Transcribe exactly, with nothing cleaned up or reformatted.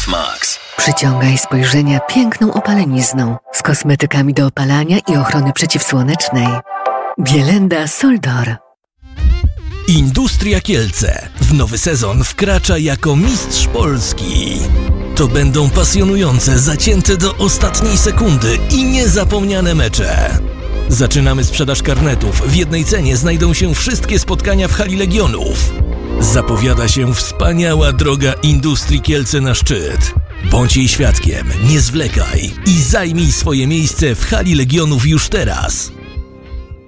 Max. Przyciągaj spojrzenia piękną opalenizną z kosmetykami do opalania i ochrony przeciwsłonecznej. Bielenda Soldor. Industria Kielce w nowy sezon wkracza jako mistrz Polski. To będą pasjonujące, zacięte do ostatniej sekundy i niezapomniane mecze. Zaczynamy sprzedaż karnetów. W jednej cenie znajdą się wszystkie spotkania w hali Legionów. Zapowiada się wspaniała droga Industrii Kielce na szczyt. Bądź jej świadkiem, nie zwlekaj i zajmij swoje miejsce w hali Legionów już teraz.